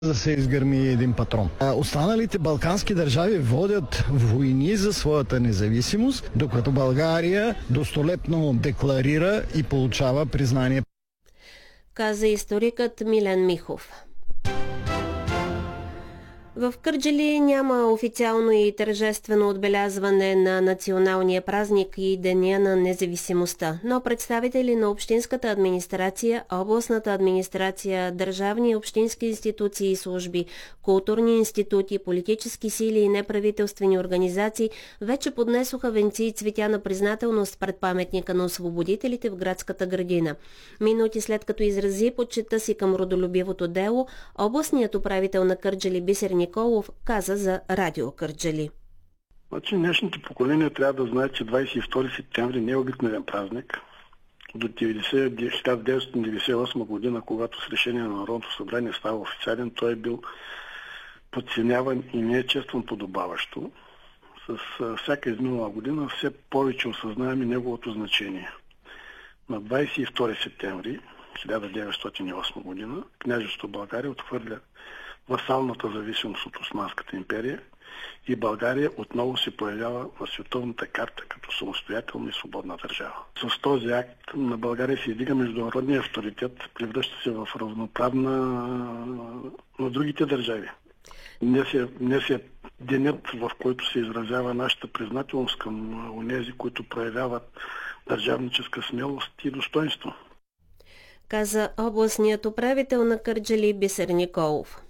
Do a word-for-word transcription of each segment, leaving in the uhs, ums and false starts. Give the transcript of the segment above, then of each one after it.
да се изгърми един патрон. А останалите балкански държави водят войни за своята независимост, докато България достолепно декларира и получава признание. Каза историкът Милен Михов. В Кърджали няма официално и тържествено отбелязване на националния празник и Деня на независимостта, но представители на общинската администрация, областната администрация, държавни и общински институции и служби, културни институти, политически сили и неправителствени организации вече поднесоха венци и цветя на признателност пред паметника на освободителите в градската градина. Минути след като изрази почита си към родолюбивото дело, областният управител на Кърджали Бисер Николов каза за Радио Кърджали. Значи, днешните поколения трябва да знаят, че двадесет и втори септември не е обикновен празник. До хиляда деветстотин деветдесет и осма година, когато с решение на Народното събрание става официален, той е бил подценяван и не е честван подобаващо. С всяка изминала година все повече осъзнаваме неговото значение. На двадесет и втори септември хиляда деветстотин и осма година княжеството България отхвърля васалната зависимост от Османската империя и България отново се появява на световната карта като самостоятелна и свободна държава. С този акт на България се издига международния авторитет, превръща се в равноправна на другите държави. Днес е, днес е денят, в който се изразява нашата признателност към онези, които проявяват държавническа смелост и достоинство. Каза областният управител на Кърджали Бисер Николов.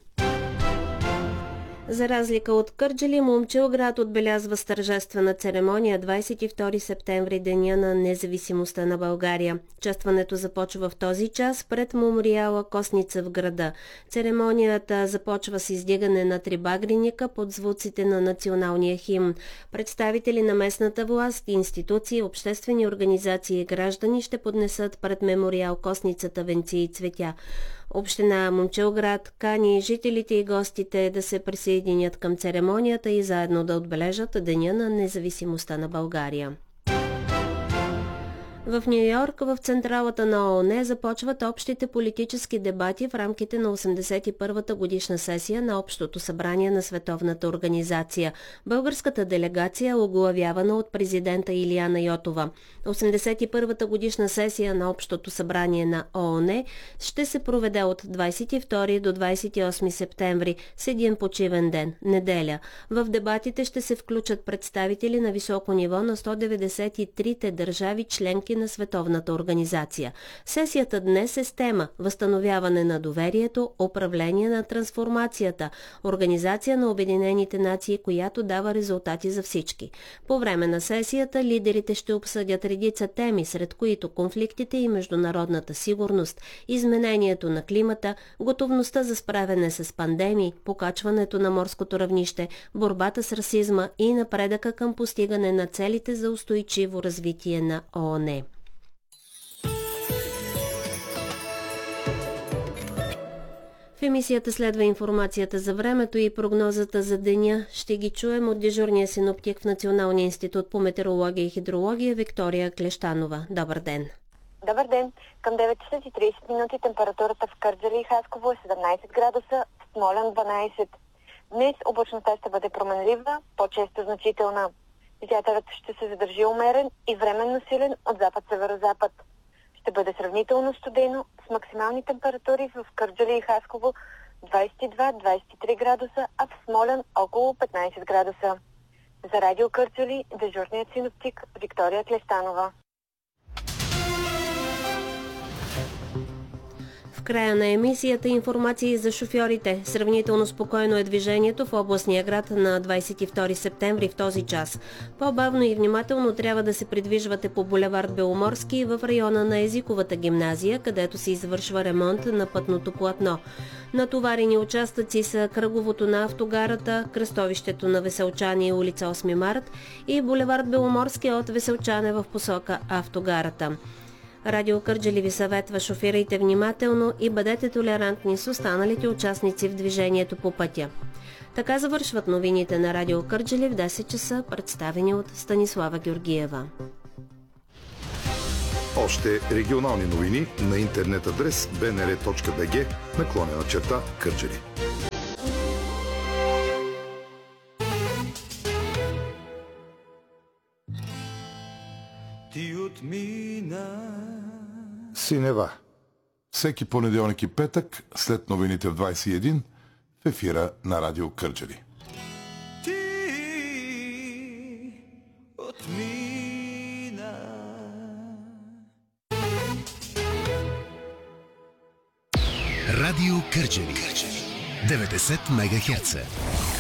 За разлика от Кърджали, Момчилград отбелязва с тържествена церемония двадесет и втори септември, Деня на независимостта на България. Честването започва в този час пред мемориала Костница в града. Церемонията започва с издигане на три багреника под звуците на националния химн. Представители на местната власт, институции, обществени организации и граждани ще поднесат пред мемориал Костницата венци и цветя. Община Момчилград кани жителите и гостите да се присъединят към церемонията и заедно да отбележат Деня на независимостта на България. В Ню Йорк, в централата на ООН, започват общите политически дебати в рамките на осемдесет и първата годишна сесия на Общото събрание на Световната организация. Българската делегация е оглавявана от президента Илияна Йотова. осемдесет и първата годишна сесия на Общото събрание на ООН ще се проведе от двадесет и втори до двадесет и осми септември с един почивен ден, неделя. В дебатите ще се включат представители на високо ниво на сто деветдесет и трите държави членки на Световната организация. Сесията днес е с тема „Възстановяване на доверието, управление на трансформацията, Организация на Обединените нации, която дава резултати за всички“. По време на сесията лидерите ще обсъдят редица теми, сред които конфликтите и международната сигурност, изменението на климата, готовността за справяне с пандемии, покачването на морското равнище, борбата с расизма и напредъка към постигане на целите за устойчиво развитие на ООН. В емисията следва информацията за времето и прогнозата за деня. Ще ги чуем от дежурния синоптик в Националния институт по метеорология и хидрология Виктория Клещанова. Добър ден! Добър ден! Към девет часа и тридесет минути температурата в Кърджали и Хасково е седемнадесет градуса, в Смолян дванадесет. Днес облачността ще бъде променлива, по-често значителна. Вятърът ще се задържи умерен и временно силен от запад-северозапад. Ще бъде сравнително студено с максимални температури в Кърджали и Хасково двадесет и два до двадесет и три градуса, а в Смолян около петнадесет градуса. За Радио Кърджали дежурният синоптик Виктория Клещанова. В края на емисията информации за шофьорите. Сравнително спокойно е движението в областния град на двадесет и втори септември в този час. По-бавно и внимателно трябва да се придвижвате по булевард Беломорски в района на Езиковата гимназия, където се извършва ремонт на пътното платно. Натоварени участъци са кръговото на автогарата, кръстовището на Веселчане и улица осми март и булевард Беломорски от Веселчане в посока автогарата. Радио Кърджали ви съветва: шофирайте внимателно и бъдете толерантни с останалите участници в движението по пътя. Така завършват новините на Радио Кърджали в десет часа, представени от Станислава Георгиева. Още регионални новини на интернет адрес бе ен ер точка бе же наклонена черта Кърджали. ти отмина. Синева. Всеки понеделник и петък, след новините в двайсет и един, в ефира на Радио Кърджали. Ти отмина. Радио Кърджали. деветдесет мегахерца.